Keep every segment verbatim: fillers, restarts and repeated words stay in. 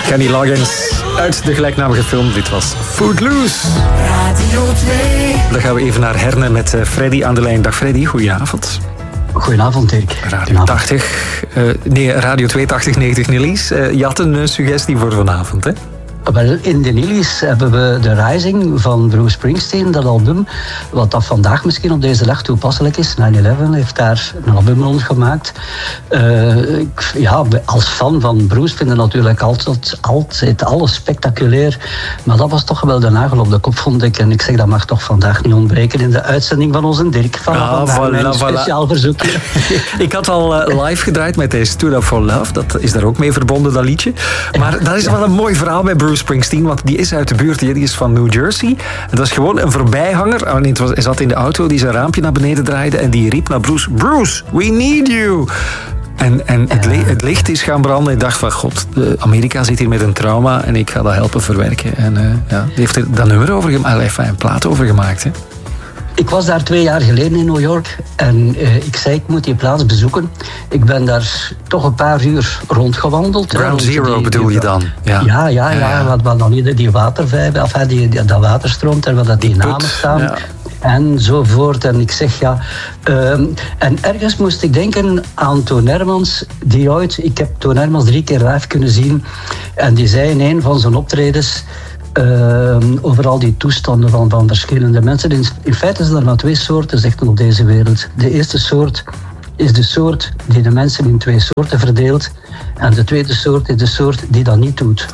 Kenny Loggins uit de gelijknamige film. Dit was Footloose. Radio twee. Dan gaan we even naar Herne met Freddy aan de lijn. Dag Freddy, goedenavond. Goedenavond, Dirk. Radio tachtig, uh, nee, Radio twee tachtig negentig Nillies. Uh, je had een uh, suggestie voor vanavond, hè? Wel, in de Nillies hebben we The Rising van Bruce Springsteen, dat album, wat dat vandaag misschien op deze dag toepasselijk is. nine eleven heeft daar een album rond gemaakt. Uh, ik, ja, als fan van Bruce vind ik natuurlijk altijd, altijd alles spectaculair. Maar dat was toch wel de nagel op de kop, vond ik. En ik zeg, dat mag toch vandaag niet ontbreken in de uitzending van onze Dirk. Van ah, vandaag voilà, een speciaal voilà. verzoekje. Ik had al uh, live gedraaid met deze Stood Up For Love. Dat is daar ook mee verbonden, dat liedje. Maar ja, dat is ja. wel een mooi verhaal bij Bruce Springsteen, want die is uit de buurt, die is van New Jersey. En dat is gewoon een voorbijhanger. Oh nee, het was, hij zat in de auto, die zijn raampje naar beneden draaide en die riep naar Bruce, Bruce, we need you! En, en het, le- het licht is gaan branden. Ik dacht van, god, Amerika zit hier met een trauma en ik ga dat helpen verwerken. En uh, ja, die heeft er dat nummer over gemaakt, hij heeft een plaat over gemaakt, hè. Ik was daar twee jaar geleden in New York en uh, ik zei, ik moet die plaats bezoeken. Ik ben daar toch een paar uur rondgewandeld. Ground hè, Zero die, bedoel die, je dan? Ja, ja, ja, ja, ja. Wat, wat dan die, die watervijver, of die, die, dat water stroomt en wat dat die namen staan. Ja. Enzovoort. En ik zeg ja. Um, en ergens moest ik denken aan Toon Hermans, die ooit, ik heb Toon Hermans drie keer live kunnen zien. En die zei in een van zijn optredens, Uh, over al die toestanden van, van verschillende mensen. In, in feite zijn er maar twee soorten, zegt hij, op deze wereld. De eerste soort is de soort die de mensen in twee soorten verdeelt. En de tweede soort is de soort die dat niet doet.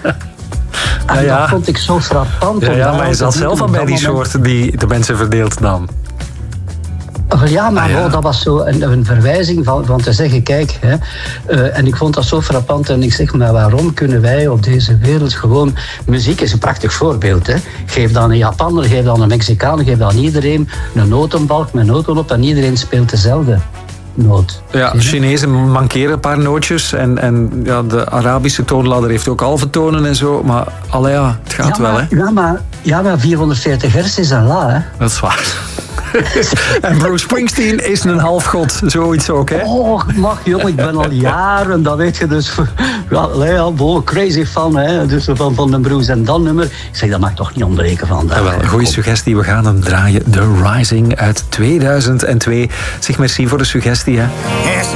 En ja, ja. dat vond ik zo frappant. Ja, ja, maar je zat zelf al bij die soorten die de mensen verdeelt dan. Ja, maar ah, ja. Oh, dat was zo een, een verwijzing van, van te zeggen, kijk, hè, uh, en ik vond dat zo frappant en ik zeg, maar waarom kunnen wij op deze wereld gewoon, muziek is een prachtig voorbeeld, hè. Geef dan een Japaner, geef dan een Mexicaan, geef dan iedereen een notenbalk met noten op en iedereen speelt dezelfde noot. Ja, de Chinezen mankeren een paar nootjes en, en ja, de Arabische toonladder heeft ook halve tonen en zo, maar allee, ja, het gaat ja, maar, wel, hè. Ja, maar, ja, maar vierhonderdveertig hertz is een la, hè. Dat is waar. En Bruce Springsteen is een halfgod, zoiets ook, hè? Oh, mag jongen, ik ben al jaren, dat weet je dus. Ja, ja boh, crazy fan, hè, dus van, van de Bruce en dat nummer. Ik zeg, dat mag toch niet ontbreken vandaag. Ja, wel, een goede suggestie, we gaan hem draaien. The Rising uit tweeduizend twee. Zeg, merci voor de suggestie, hè.